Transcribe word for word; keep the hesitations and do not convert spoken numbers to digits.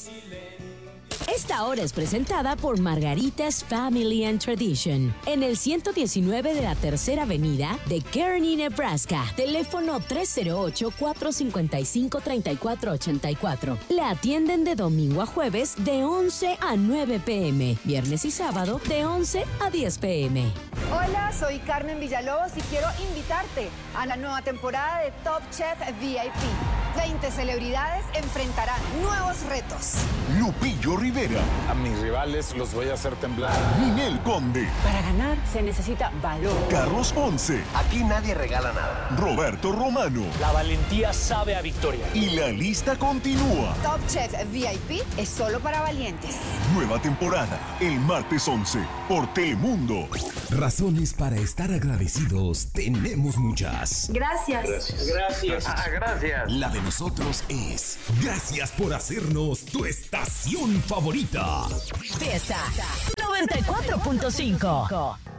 Esta hora es presentada por Margaritas Family and Tradition, en el ciento diecinueve de la Tercera Avenida de Kearney, Nebraska. Teléfono tres cero ocho, cuatro cinco cinco, tres cuatro ocho cuatro. La atienden de domingo a jueves de once a nueve pm, viernes y sábado de once a diez pm. Hola, soy Carmen Villalobos y quiero invitarte a la nueva temporada de Top Chef V I P. veinte celebridades enfrentarán nuevos retos. Lupillo Rivera. A mis rivales los voy a hacer temblar. Ninel Conde. Para ganar se necesita valor. Carlos Ponce. Aquí nadie regala nada. Roberto Romano. La valentía sabe a victoria. Y la lista continúa. Top Chef V I P es solo para valientes. Nueva temporada, el martes once, por Telemundo. Razones para estar agradecidos tenemos muchas. Gracias. Gracias. Gracias. Ah, gracias. La de nosotros es gracias por hacernos tu estación favorita. Fiesta noventa y cuatro punto cinco.